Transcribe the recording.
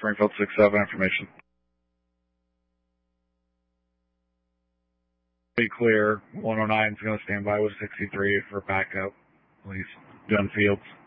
Springfield 6-7 information. Be clear, 109 is going to stand by with 63 for backup. Please. Dunfields.